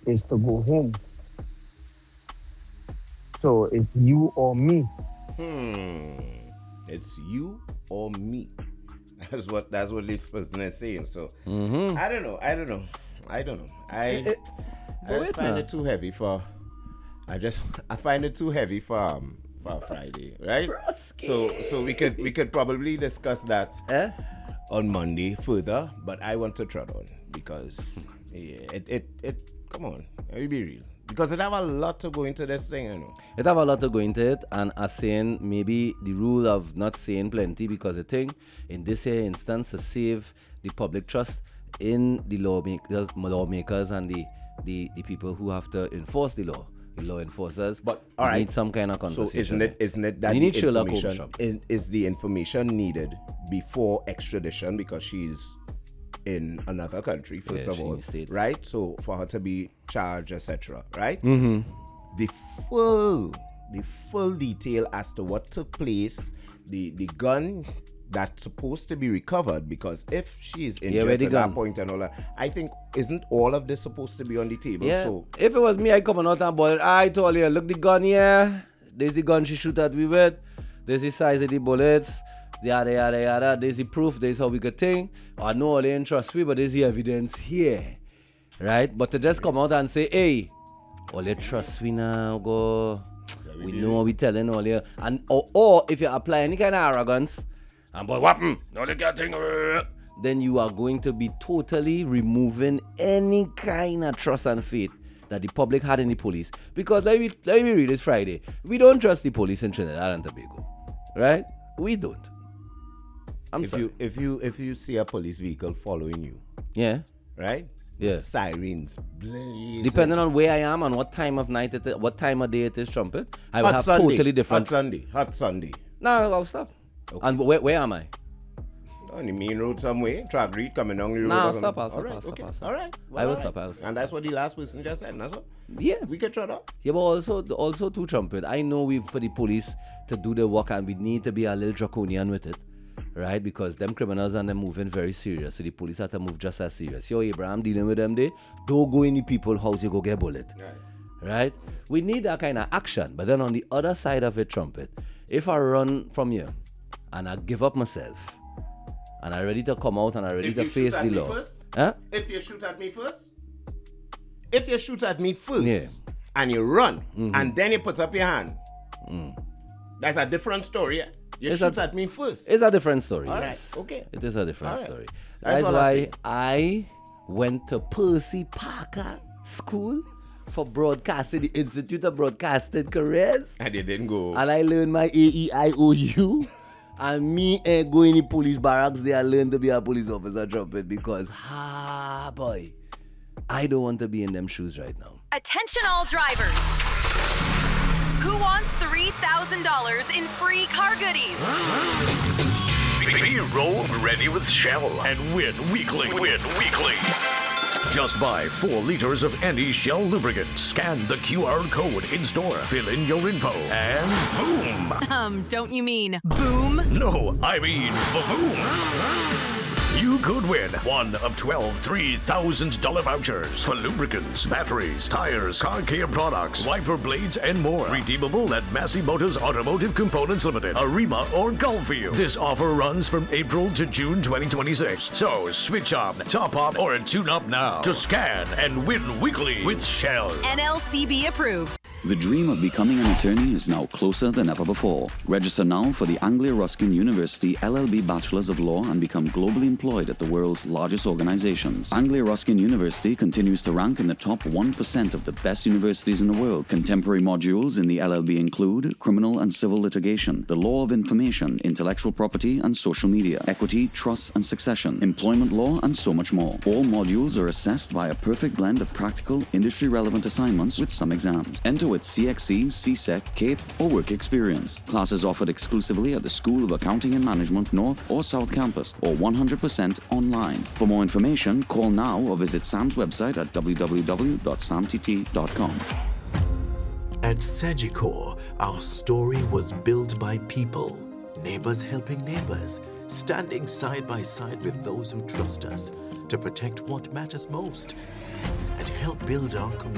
is to go home. So it's you or me. It's you or me. That's what this person is saying. So I don't know. I just find it too heavy for. I find it too heavy for Friday, right? So we could probably discuss that on Monday further. But I want to trot on because it come on, let me be real. Because it have a lot to go into this thing, you know. It have a lot to go into it, and as saying maybe the rule of not saying plenty, because the thing in this here instance to save the public trust in the lawmakers and the people who have to enforce the law enforcers. But all right, need some kind of conversation. So isn't it that you need the information is the information needed before extradition because she's in another country, first of all, right? So for her to be charged, etc., right? The full detail as to what took place, the gun that's supposed to be recovered, because if she's injured at that point and all that, I think isn't all of this supposed to be on the table? Yeah. So if it was me, I come out and ball it. I told you, look the gun here. There's the gun she shoot at me with. There's the size of the bullets. Yada yada yada. There's the proof. There's how we could think. I know all they ain't trust me, but there's the evidence here, right? But to just come out and say, hey, all they trust me now, go. We know what we telling all here, and or if you apply any kind of arrogance, and boy, whappen, no they can't think, then you are going to be totally removing any kind of trust and faith that the public had in the police. Because let me read this Friday. We don't trust the police in Trinidad and Tobago, right? We don't. If you see a police vehicle following you, yeah, right? Yeah, sirens blazing. Depending on where I am and what time of night it is, what time of day it is, trumpet, I will have totally different. Hot Sunday. No, I'll stop. Okay. And where am I? On the main road somewhere, Track Reed coming down the road. No, I'll stop. All right. Well, I will stop. And that's what the last person just said, that's all. Yeah. We can shut up. Yeah, but also to trumpet, I know for the police to do the work, and we need to be a little draconian with it, right? Because them criminals and them moving very serious, so the police have to move just as serious. Yo, Abraham dealing with them there, don't go in the people's house, you go get bullet. Right? We need that kind of action. But then on the other side of it, trumpet, if I run from here and I give up myself, and I'm ready to come out and I'm ready to face the law. If you shoot at me first, yeah, and you run, and then you put up your hand, that's a different story. You shoot at me first. It's a different story. All yes. right. Okay. It is a different story. That's why I went to Percy Parker School for Broadcasting, the Institute of Broadcasting Careers. And you didn't go. And I learned my AEIOU. And me ain't going in police barracks there. I learned to be a police officer, trumpet, because, boy, I don't want to be in them shoes right now. Attention all drivers. Who wants $3,000 in free car goodies? Be road ready with Shell and win weekly. Just buy 4 liters of any Shell lubricant. Scan the QR code in store. Fill in your info. And boom! Don't you mean boom? No, I mean boom! You could win one of 12 $3,000 vouchers for lubricants, batteries, tires, car care products, wiper blades, and more. Redeemable at Massey Motors Automotive Components Limited, Arima, or Gulfview. This offer runs from April to June 2026. So switch up, top up, or tune up now to scan and win weekly with Shell. NLCB approved. The dream of becoming an attorney is now closer than ever before. Register now for the Anglia Ruskin University LLB Bachelors of Law and become globally employed at the world's largest organizations. Anglia Ruskin University continues to rank in the top 1% of the best universities in the world. Contemporary modules in the LLB include criminal and civil litigation, the law of information, intellectual property and social media, equity, trust and succession, employment law, and so much more. All modules are assessed by a perfect blend of practical, industry-relevant assignments with some exams. Enter with CXC, CSEC, CAPE, or work experience. Classes offered exclusively at the School of Accounting and Management North or South Campus, or 100% online. For more information, call now or visit Sam's website at www.samtt.com. At Sagicor, our story was built by people, neighbors helping neighbors, standing side by side with those who trust us to protect what matters most and help build our community.